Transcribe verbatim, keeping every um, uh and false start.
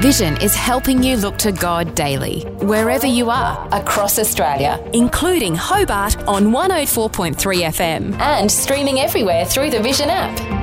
Vision is helping you look to God daily, wherever you are, across Australia, including Hobart on one oh four point three F M and streaming everywhere through the Vision app.